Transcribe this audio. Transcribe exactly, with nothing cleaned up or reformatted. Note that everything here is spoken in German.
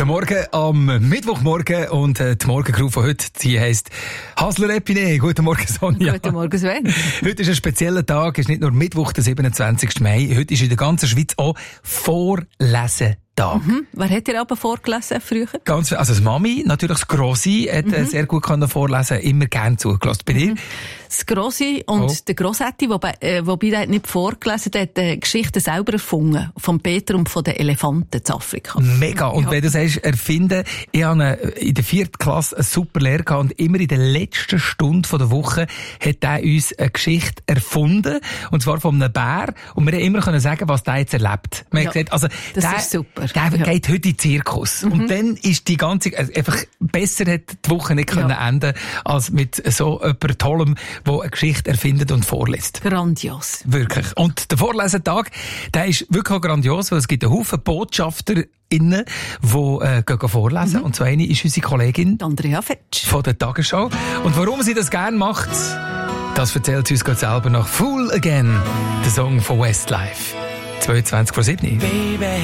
Guten Morgen am Mittwochmorgen und äh, die Morgencrew von heute, die heisst Hasler Epine. Guten Morgen, Sonja. Guten Morgen, Sven. Heute ist ein spezieller Tag, es ist nicht nur Mittwoch, der siebenundzwanzigsten Mai, heute ist in der ganzen Schweiz auch Vorlesentag. Mhm. Wer hat dir aber vorgelesen früher? Ganz, also das Mami, natürlich das Grossi, hat mhm. sehr gut können vorlesen, immer gern zugelassen. Bei dir? Mhm. Das Grossi und oh. der Grossetti, wobei, äh, wobei der hat nicht vorgelesen, der hat die Geschichte selber erfunden. Von Peter und von den Elefanten in Afrika. Mega. Und ja. wenn du sagst, erfinden, ich habe in der vierten Klasse eine super Lehre gehabt und immer in der letzten Stunde der Woche hat er uns eine Geschichte erfunden. Und zwar von einem Bär. Und wir haben immer können sagen, was der jetzt erlebt. Man ja. hat gesagt, also, das der, ist super. Der ja. geht heute in den Zirkus. Mhm. Und dann ist die ganze, also einfach besser hat die Woche nicht können ja. enden, als mit so jemand Tollem, der eine Geschichte erfindet und vorliest. Grandios. Wirklich. Und der Vorlesetag, der ist wirklich auch grandios, weil es gibt einen Haufen Botschafter innen, die äh, gehen vorlesen. Mhm. Und so eine ist unsere Kollegin Andrea Fetsch von der Tagesschau. Und warum sie das gerne macht, das erzählt sie uns gerade selber nach Fool Again, der Song von Westlife. zweiundzwanzig vor sieben. Baby.